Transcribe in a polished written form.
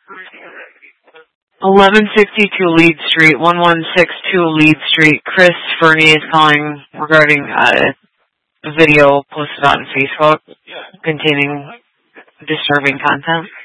1162 Lead Street, 1162 Lead Street. Chris Fernie is calling regarding a video posted on Facebook containing disturbing content.